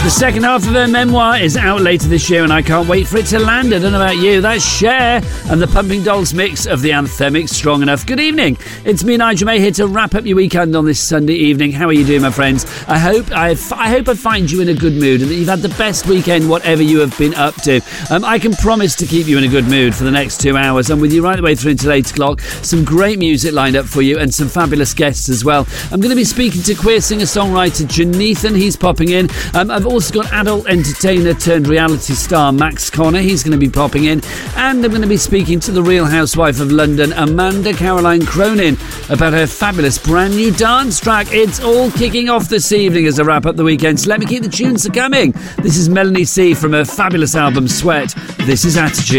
The second half of her memoir is out later this year, and I can't wait for it to land. I don't know about you. That's Cher and the Pumping Dolls mix of the anthemic Strong Enough. Good evening. It's me, Nigel May, here to wrap up your weekend on this Sunday evening. How are you doing, my friends? I hope I find you in a good mood and that you've had the best weekend, whatever you have been up to. I can promise to keep you in a good mood for the next 2 hours. I'm with you right the way through until 8 o'clock. Some great music lined up for you and some fabulous guests as well. I'm going to be speaking to queer singer-songwriter Janethan. He's popping in. I've also got adult entertainer turned reality star Max Connor. He's going to be popping in. And I'm going to be speaking to the Real Housewife of London, Amanda Caroline Cronin, about her fabulous brand new dance track. It's all kicking off this evening as I wrap up the weekend. So let me keep the tunes coming. This is Melanie C from her fabulous album Sweat. This is Attitude.